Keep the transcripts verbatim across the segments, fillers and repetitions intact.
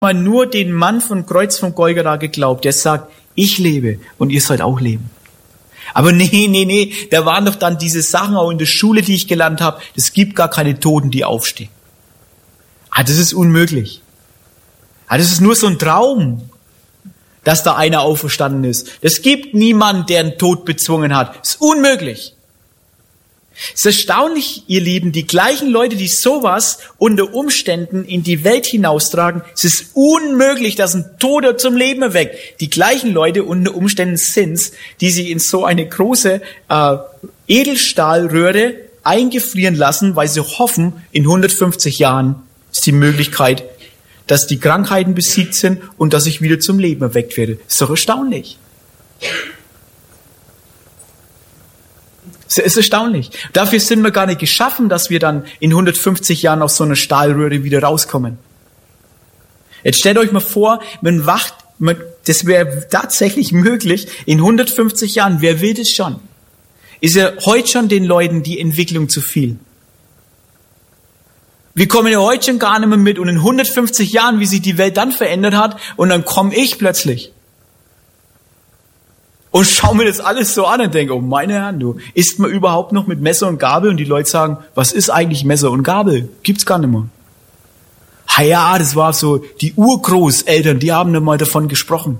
mal nur den Mann vom Kreuz von Golgatha geglaubt, der sagt, ich lebe und ihr sollt auch leben. Aber nee, nee, nee, da waren doch dann diese Sachen auch in der Schule, die ich gelernt habe, es gibt gar keine Toten, die aufstehen. Ah, das ist unmöglich. Ah, das ist nur so ein Traum, dass da einer auferstanden ist. Es gibt niemanden, der einen Tod bezwungen hat. Das ist unmöglich. Es ist erstaunlich, ihr Lieben, die gleichen Leute, die sowas unter Umständen in die Welt hinaustragen, es ist unmöglich, dass ein Toter zum Leben erweckt. Die gleichen Leute unter Umständen sind's, die sich in so eine große äh, Edelstahlröhre eingefrieren lassen, weil sie hoffen, in hundertfünfzig Jahren ist die Möglichkeit, dass die Krankheiten besiegt sind und dass ich wieder zum Leben erweckt werde. Ist doch erstaunlich. Es ist erstaunlich. Dafür sind wir gar nicht geschaffen, dass wir dann in hundertfünfzig Jahren aus so einer Stahlröhre wieder rauskommen. Jetzt stellt euch mal vor, man wacht, man, das wäre tatsächlich möglich, in hundertfünfzig Jahren, wer will das schon? Ist ja heute schon den Leuten die Entwicklung zu viel? Wir kommen ja heute schon gar nicht mehr mit und in hundertfünfzig Jahren, wie sich die Welt dann verändert hat, und dann komme ich plötzlich. Und schau mir das alles so an und denke, oh meine Herren, du, isst man überhaupt noch mit Messer und Gabel? Und die Leute sagen, was ist eigentlich Messer und Gabel? Gibt's gar nicht mehr. Ha ja, das war so, die Urgroßeltern, die haben dann mal davon gesprochen.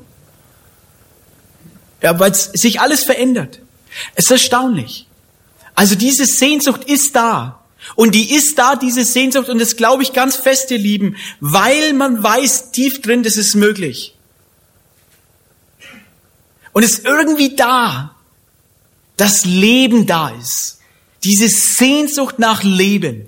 Ja, weil sich alles verändert. Es ist erstaunlich. Also diese Sehnsucht ist da. Und die ist da, diese Sehnsucht, und das glaube ich ganz fest, ihr Lieben, weil man weiß, tief drin, das ist möglich. Und es ist irgendwie da, dass Leben da ist. Diese Sehnsucht nach Leben.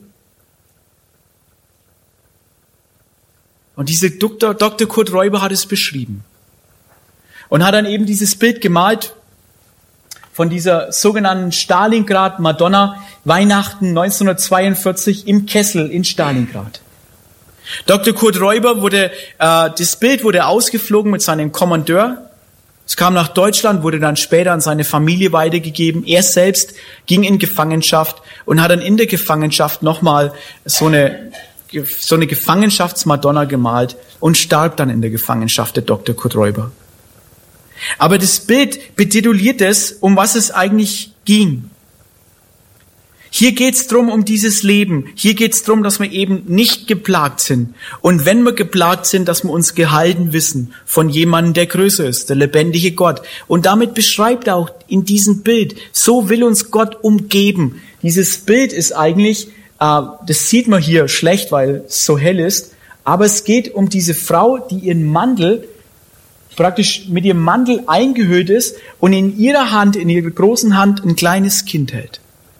Und diese Doktor, Doktor Kurt Räuber hat es beschrieben. Und hat dann eben dieses Bild gemalt von dieser sogenannten Stalingrad-Madonna, Weihnachten neunzehnhundertzweiundvierzig im Kessel in Stalingrad. Doktor Kurt Räuber wurde, äh, das Bild wurde ausgeflogen mit seinem Kommandeur. Es kam nach Deutschland, wurde dann später an seine Familie weitergegeben. Er selbst ging in Gefangenschaft und hat dann in der Gefangenschaft nochmal so eine, so eine Gefangenschaftsmadonna gemalt und starb dann in der Gefangenschaft, der Doktor Kurt Räuber. Aber das Bild betituliert es, um was es eigentlich ging. Hier geht's drum um dieses Leben. Hier geht's drum, dass wir eben nicht geplagt sind. Und wenn wir geplagt sind, dass wir uns gehalten wissen von jemandem, der größer ist, der lebendige Gott. Und damit beschreibt er auch in diesem Bild, so will uns Gott umgeben. Dieses Bild ist eigentlich, äh, das sieht man hier schlecht, weil es so hell ist, aber es geht um diese Frau, die ihren Mantel, praktisch mit ihrem Mantel eingehüllt ist und in ihrer Hand, in ihrer großen Hand, ein kleines Kind hält.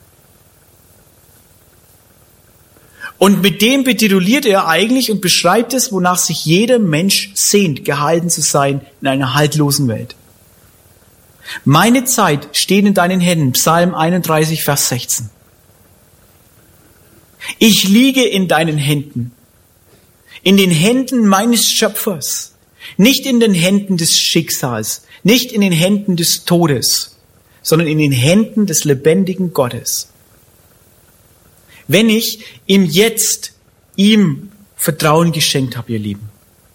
Und mit dem betituliert er eigentlich und beschreibt es, wonach sich jeder Mensch sehnt, gehalten zu sein in einer haltlosen Welt. Meine Zeit steht in deinen Händen, Psalm einunddreißig, Vers sechzehn. Ich liege in deinen Händen, in den Händen meines Schöpfers, nicht in den Händen des Schicksals, nicht in den Händen des Todes, sondern in den Händen des lebendigen Gottes. Wenn ich ihm jetzt, ihm Vertrauen geschenkt habe, ihr Lieben.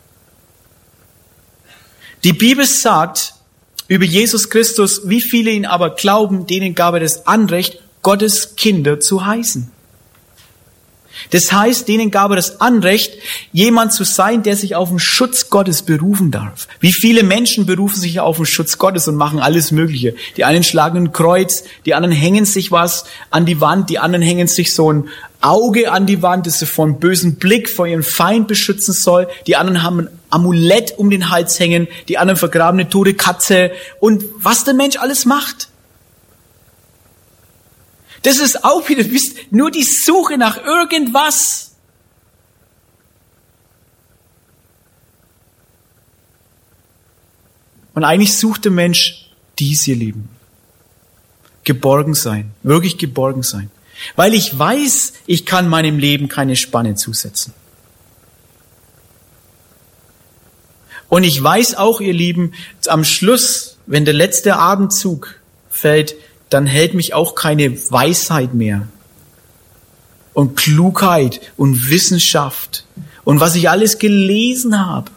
Die Bibel sagt über Jesus Christus, wie viele ihn aber glauben, denen gab er das Anrecht, Gottes Kinder zu heißen. Das heißt, denen gab er das Anrecht, jemand zu sein, der sich auf den Schutz Gottes berufen darf. Wie viele Menschen berufen sich auf den Schutz Gottes und machen alles Mögliche. Die einen schlagen ein Kreuz, die anderen hängen sich was an die Wand, die anderen hängen sich so ein Auge an die Wand, das sie vor einem bösen Blick vor ihrem Feind beschützen soll. Die anderen haben ein Amulett um den Hals hängen, die anderen vergraben eine tote Katze und was der Mensch alles macht. Das ist auch wieder, wisst, nur die Suche nach irgendwas. Und eigentlich sucht der Mensch dies, ihr Lieben. Geborgen sein, wirklich geborgen sein. Weil ich weiß, ich kann meinem Leben keine Spanne zusetzen. Und ich weiß auch, ihr Lieben, am Schluss, wenn der letzte Atemzug fällt, dann hält mich auch keine Weisheit mehr und Klugheit und Wissenschaft und was ich alles gelesen habe